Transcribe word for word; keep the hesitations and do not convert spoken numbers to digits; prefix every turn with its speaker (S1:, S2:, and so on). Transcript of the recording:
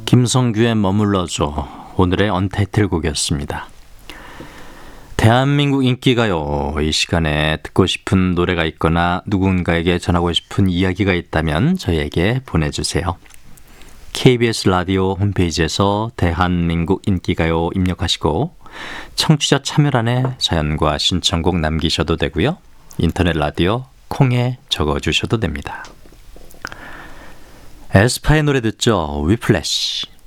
S1: 김성규의 머물러줘, 오늘의 언타이틀곡이었습니다. 대한민국 인기가요. 이 시간에 듣고 싶은 노래가 있거나 누군가에게 전하고 싶은 이야기가 있다면 저희에게 보내주세요. 케이비에스 라디오 홈페이지에서 대한민국 인기가요 입력하시고 청취자 참여란에 사연과 신청곡 남기셔도 되고요. 인터넷 라디오 콩에 적어주셔도 됩니다. 에스파의 노래 듣죠? 위플래시.